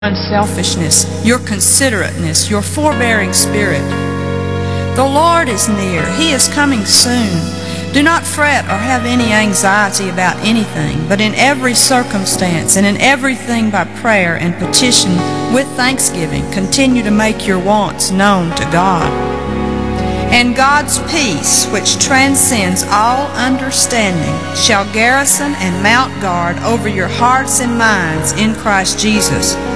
unselfishness, your considerateness, your forbearing spirit. The Lord is near. He is coming soon. Do not fret or have any anxiety about anything, but in every circumstance and in everything by prayer and petition with thanksgiving, continue to make your wants known to God. And God's peace, which transcends all understanding, shall garrison and mount guard over your hearts and minds in Christ Jesus.